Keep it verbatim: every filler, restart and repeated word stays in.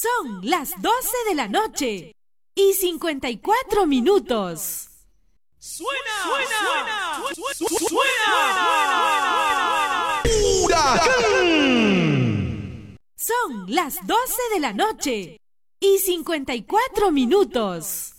Son las doce de la noche y cincuenta y cuatro minutos. ¡Suena! ¡Suena! ¡Suena! ¡Suena! ¡Huracán! Son las doce de la noche y cincuenta y cuatro minutos.